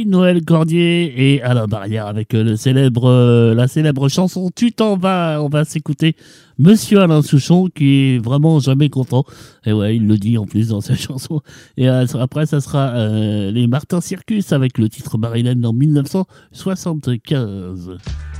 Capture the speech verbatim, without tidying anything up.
Noël Cordier et Alain Barrière avec le célèbre, euh, la célèbre chanson Tu t'en vas. On va s'écouter Monsieur Alain Souchon qui est vraiment jamais content. Et ouais, il le dit en plus dans sa chanson. Et euh, après, ça sera euh, les Martin Circus avec le titre Marilyn en mille neuf cent soixante-quinze.